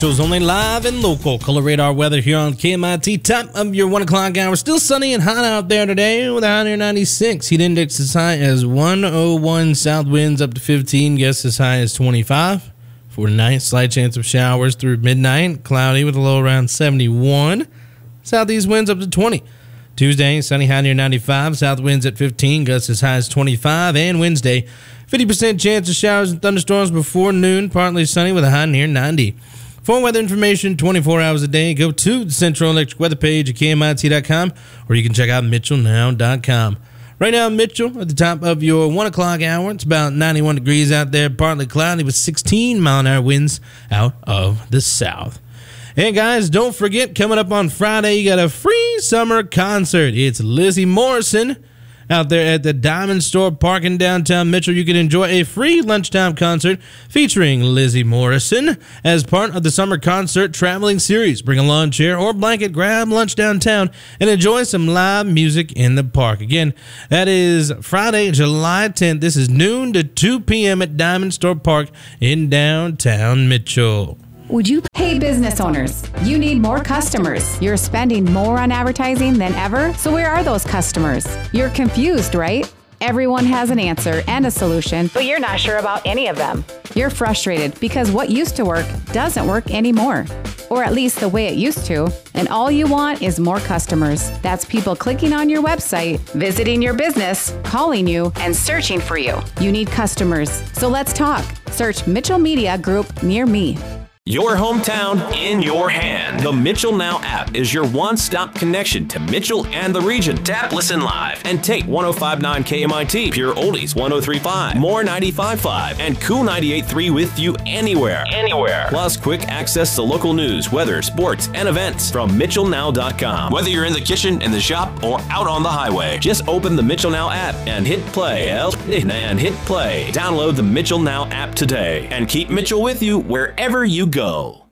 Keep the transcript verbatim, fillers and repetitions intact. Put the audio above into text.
Shows only live and local. Color radar weather here on K M I T. Top of your one o'clock hour. Still sunny and hot out there today with a high near ninety-six. Heat index as high as one oh one. South winds up to fifteen. Gusts as high as twenty-five. For tonight, slight chance of showers through midnight. Cloudy with a low around seventy-one. Southeast winds up to twenty. Tuesday, sunny high near ninety-five. South winds at fifteen. Gusts as high as twenty-five. And Wednesday, fifty percent chance of showers and thunderstorms before noon. Partly sunny with a high near ninety. For weather information twenty-four hours a day, go to the Central Electric weather page at K M I T dot com, or you can check out Mitchell Now dot com. Right now, Mitchell, at the top of your one o'clock hour, it's about ninety-one degrees out there, partly cloudy with sixteen mile an hour winds out of the south. And guys, don't forget, coming up on Friday, you got a free summer concert. It's Lizzie Morrison out there at the Diamond Store Park in downtown Mitchell. You can enjoy a free lunchtime concert featuring Lizzie Morrison as part of the summer concert traveling series. Bring a lawn chair or blanket, grab lunch downtown, and enjoy some live music in the park. Again, that is Friday, July tenth. This is noon to two p.m. at Diamond Store Park in downtown Mitchell. Would you? Hey, business owners, you need more customers. You're spending more on advertising than ever, so where are those customers? You're confused, right? Everyone has an answer and a solution, but you're not sure about any of them. You're frustrated because what used to work doesn't work anymore, or at least the way it used to, and all you want is more customers. That's people clicking on your website, visiting your business, calling you, and searching for you. You need customers, so let's talk. Search Mitchell Media Group near me. Your hometown in your hand. The Mitchell Now app is your one-stop connection to Mitchell and the region. Tap Listen Live and take one oh five point nine K M I T, Pure Oldies one oh three point five, More ninety-five point five, and Cool ninety-eight point three with you anywhere. Anywhere. Plus quick access to local news, weather, sports, and events from Mitchell Now dot com. Whether you're in the kitchen, in the shop, or out on the highway, just open the Mitchell Now app and hit play. And hit play. Download the Mitchell Now app today and keep Mitchell with you wherever you go. Go.